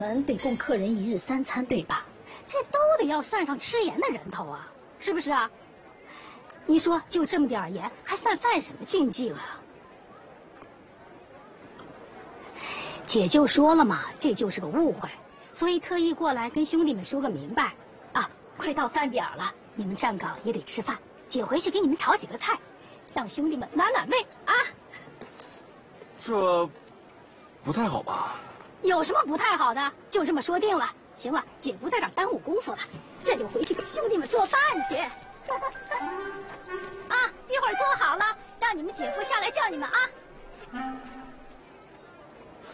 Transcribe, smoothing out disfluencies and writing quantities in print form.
们得供客人1日3餐，对吧？这都得要算上吃盐的人头啊，是不是啊？你说就这么点盐，还算犯什么禁忌了？姐就说了嘛，这就是个误会，所以特意过来跟兄弟们说个明白。啊，快到饭点了，你们站岗也得吃饭。姐回去给你们炒几个菜，让兄弟们暖暖胃啊。 这不太好吧？ 有什么不太好的？就这么说定了。行了，姐不在这儿耽误功夫了，这就回去给兄弟们做饭去。啊，一会儿做好了，让你们姐夫下来叫你们啊。